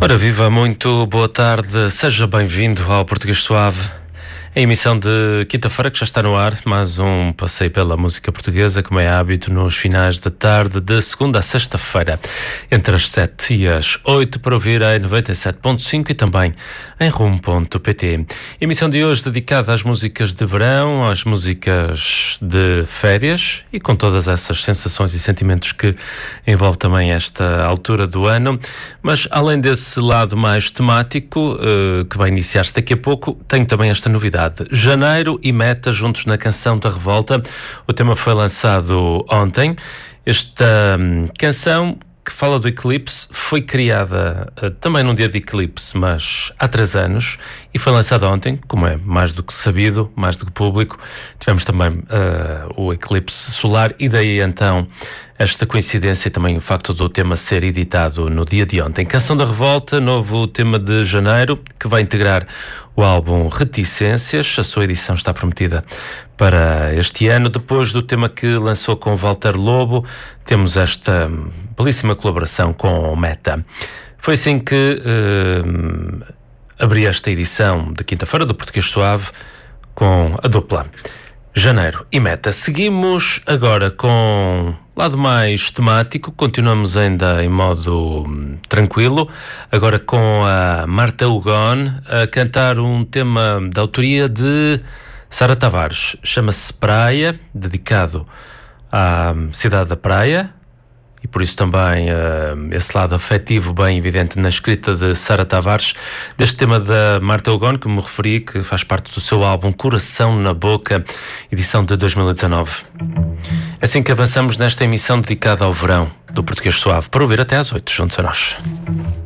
Ora viva, muito boa tarde, seja bem-vindo ao Português Suave, a emissão de quinta-feira que já está no ar, mais um passeio pela música portuguesa, como é hábito nos finais da tarde, de segunda a sexta-feira, entre as 7 e as 8, para ouvir em 97.5 e também em rumo.pt. Emissão de hoje dedicada às músicas de verão, às músicas de férias e com todas essas sensações e sentimentos que envolve também esta altura do ano. Mas além desse lado mais temático, que vai iniciar-se daqui a pouco, tenho também esta novidade. Janeiro e Meta juntos na Canção da Revolta. O tema foi lançado ontem. Esta canção que fala do eclipse foi criada também num dia de eclipse, mas há 3 anos, e foi lançada ontem, como é mais do que sabido, mais do que público. Tivemos também o eclipse solar e daí então esta coincidência e também o facto do tema ser editado no dia de ontem. Canção da Revolta, novo tema de janeiro, que vai integrar o álbum Reticências. A sua edição está prometida para este ano. Depois do tema que lançou com Walter Lobo, temos esta belíssima colaboração com o Meta. Foi assim que abri esta edição de quinta-feira do Português Suave com a dupla Janeiro e Meta. Seguimos agora com lado mais temático, continuamos ainda em modo tranquilo, agora com a Marta Hugon a cantar um tema da autoria de Sara Tavares. Chama-se Praia, dedicado à cidade da Praia, e por isso também esse lado afetivo bem evidente na escrita de Sara Tavares, deste tema da Marta Hugon, que me referi, que faz parte do seu álbum Coração na Boca, edição de 2019. Assim que avançamos nesta emissão dedicada ao verão do Português Suave, para ouvir até às 8, juntos a nós.